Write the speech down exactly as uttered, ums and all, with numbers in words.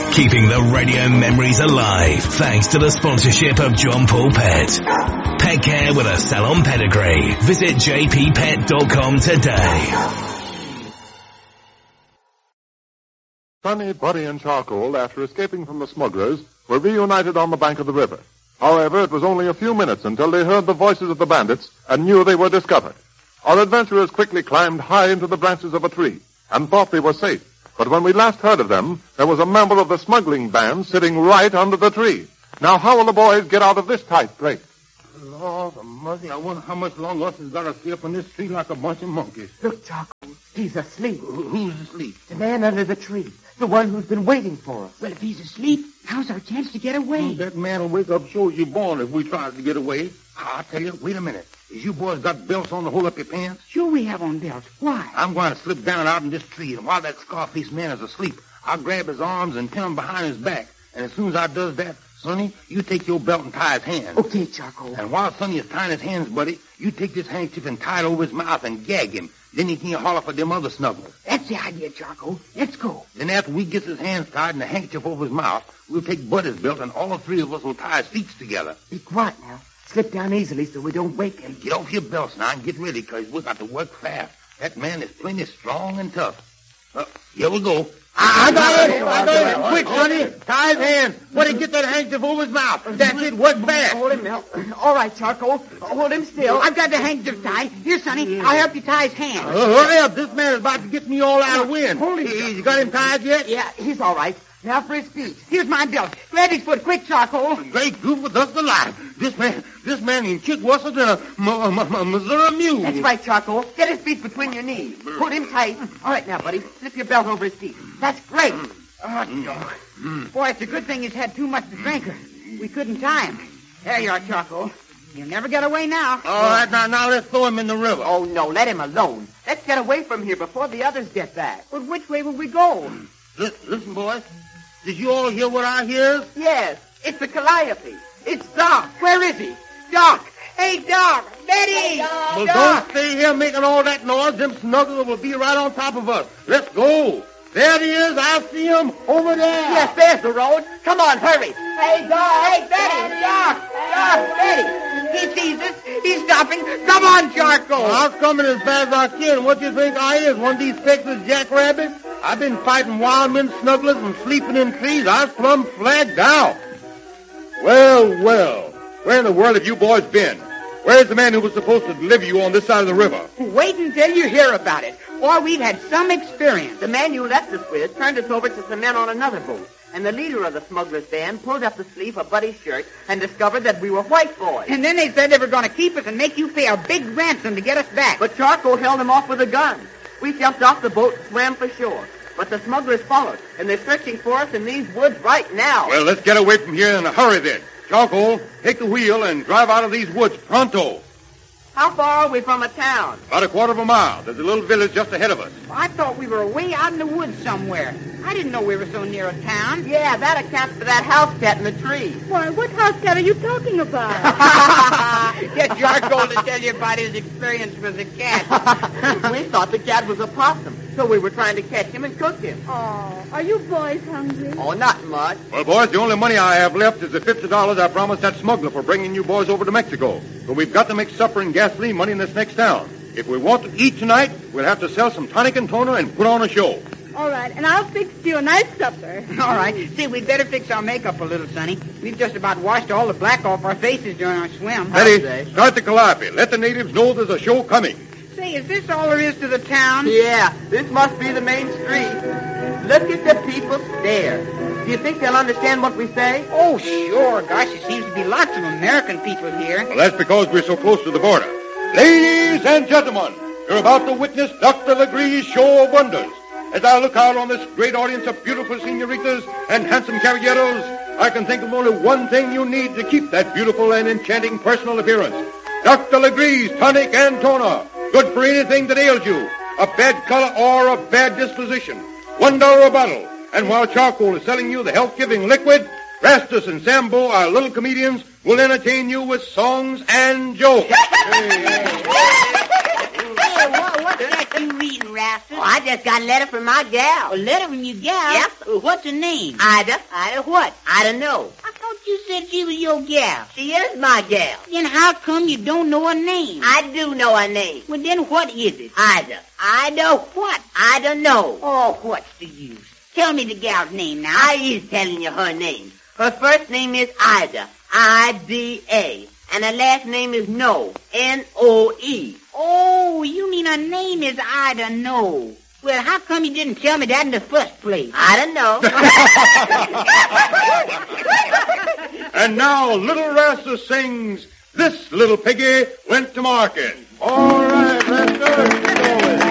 Keeping the radio memories alive thanks to the sponsorship of John Paul Pet. Pet care with a salon pedigree. Visit j p pet dot com today. Sonny, Buddy, and Charcoal, after escaping from the smugglers, were reunited on the bank of the river. However, it was only a few minutes until they heard the voices of the bandits and knew they were discovered. Our adventurers quickly climbed high into the branches of a tree and thought they were safe. But when we last heard of them, there was a member of the smuggling band sitting right under the tree. Now, how will the boys get out of this tight place? Lord of mercy, I wonder how much longer us has got to stay up in this tree like a bunch of monkeys. Look, Charcoal, he's asleep. Who's asleep? The man under the tree, the one who's been waiting for us. Well, if he's asleep, how's our chance to get away? Oh, that man will wake up sure as you're born if we try to get away. I'll tell you, wait a minute. Is you boys got belts on to hold up your pants? Sure we have on belts. Why? I'm going to slip down out in this tree, and while that scar-faced man is asleep, I'll grab his arms and pin him behind his back. And as soon as I does that, Sonny, you take your belt and tie his hands. Okay, Charcoal. And while Sonny is tying his hands, buddy, you take this handkerchief and tie it over his mouth and gag him. Then he can't holler for them other snugglers. That's the idea, Charcoal. Let's go. Then after we get his hands tied and the handkerchief over his mouth, we'll take Buddy's belt and all three of us will tie his feet together. Be quiet now. Slip down easily so we don't wake him. Get off your belts now and get ready, because we got to work fast. That man is plenty strong and tough. Uh, here we go. I got it! I got it! Quick, Sonny! Tie his hands. Buddy, get that handkerchief over his mouth. That's it. Work fast. Hold him now. All right, Charcoal. Hold him still. I've got the handkerchief tied. Here, Sonny, I'll help you tie his hands. Uh, hurry up. This man is about to get me all out of wind. Hold him. You got him tied yet? Yeah, he's all right. Now for his feet. Here's my belt. Grab his foot quick, Charcoal. Great goof with us alive. This man, this man can kick worse than a M- M- M- Missouri mule. That's right, Charcoal. Get his feet between your knees. Hold him tight. All right, now, buddy. Slip your belt over his feet. That's great. Oh, dog. Boy, it's a good thing he's had too much to drink. Or we couldn't tie him. There you are, Charcoal. You'll never get away now. All right, now, now let's throw him in the river. Oh, no, let him alone. Let's get away from here before the others get back. But which way will we go? Listen, listen, boys. Did you all hear what I hear? Yes, it's the Calliope. It's Doc. Where is he? Doc! Hey, Doc! Betty! Hey, Doc! Well, Doc! don't stay here making all that noise. Them snugglers will be right on top of us. Let's go. There he is. I see him over there. Yes, there's the road. Come on, hurry. Hey, Doc! Hey, Betty! Doc! Doc! Betty! He sees us. He's stopping. Come on, Charcoal! Well, I was coming as fast as I can. What do you think I is? One of these Texas jackrabbits? I've been fighting wild men snugglers and sleeping in trees. I was plumb flagged out. Well, well. Where in the world have you boys been? Where's the man who was supposed to deliver you on this side of the river? Wait until you hear about it. Boy, we've had some experience. The man you left us with turned us over to some men on another boat. And the leader of the smugglers' band pulled up the sleeve of Buddy's shirt and discovered that we were white boys. And then they said they were going to keep us and make you pay a big ransom to get us back. But Charcoal held them off with a gun. We jumped off the boat and swam for shore. But the smugglers followed, and they're searching for us in these woods right now. Well, let's get away from here in a hurry then. Charcoal, take the wheel and drive out of these woods pronto. How far are we from a town? About a quarter of a mile. There's a little village just ahead of us. I thought we were way out in the woods somewhere. I didn't know we were so near a town. Yeah, that accounts for that house cat in the tree. Why, what house cat are you talking about? Get Charcoal to tell you about his experience with the cat. We thought the cat was a possum, so we were trying to catch him and cook him. Oh, are you boys hungry? Oh, not much. Well, boys, the only money I have left is the fifty dollars I promised that smuggler for bringing you boys over to Mexico. But we've got to make supper and gasoline money in this next town. If we want to eat tonight, we'll have to sell some tonic and toner and put on a show. All right, and I'll fix you a nice supper. All right. See, we'd better fix our makeup a little, Sonny. We've just about washed all the black off our faces during our swim. Betty, start the calliope. Let the natives know there's a show coming. Say, is this all there is to the town? Yeah, this must be the main street. Look at the people stare. Do you think they'll understand what we say? Oh, sure. Gosh, there seems to be lots of American people here. Well, that's because we're so close to the border. Ladies and gentlemen, you're about to witness Doctor Legree's show of wonders. As I look out on this great audience of beautiful senoritas and handsome caballeros, I can think of only one thing you need to keep that beautiful and enchanting personal appearance. Doctor Legree's tonic and toner. Good for anything that ails you. A bad color or a bad disposition. One dollar a bottle. And while Charcoal is selling you the health-giving liquid, Rastus and Sambo, our little comedians, will entertain you with songs and jokes. Hey, what, what's that you reading, Rastus? Oh, I just got a letter from my gal. A letter from your gal? Yep. Uh, What's her name? Ida. Ida what? I don't know. I thought you said she was your gal. She is my gal. Then how come you don't know her name? I do know her name. Well, then what is it? Ida. Ida what? I don't know. Oh, what's the use? Tell me the gal's name now. I is telling you her name. Her first name is Ida. I D A. And her last name is No. N O E. Oh, you mean her name is Ida No. Well, how come you didn't tell me that in the first place? I don't know. And now little Rastus sings, This Little Piggy Went to Market. All right, Lester. Go with it.